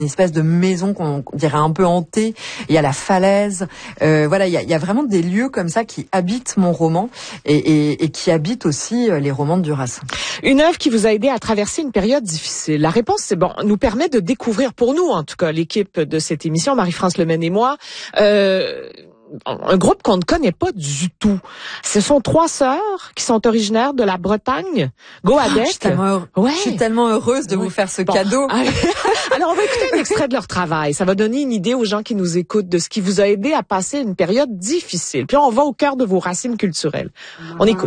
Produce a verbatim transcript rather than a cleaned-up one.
une espèce de maison qu'on dirait un peu hantée. Il y a la falaise. Euh, voilà, il y a, il y a vraiment des lieux comme ça qui habitent mon roman et, et, et qui habitent aussi les romans de Duras. Une œuvre qui vous a aidé à traverser une période difficile. La réponse, c'est bon, nous permet de découvrir, pour nous en tout cas, l'équipe de cette émission, Marie-France Lemaine et moi, euh, un groupe qu'on ne connaît pas du tout. Ce sont trois sœurs qui sont originaires de la Bretagne. Go Ah, avec. Je suis tellement, ouais. je suis tellement heureuse de oui. vous faire ce bon. cadeau. Alors, on va écouter un extrait de leur travail. Ça va donner une idée aux gens qui nous écoutent de ce qui vous a aidé à passer une période difficile. Puis on va au cœur de vos racines culturelles. On écoute.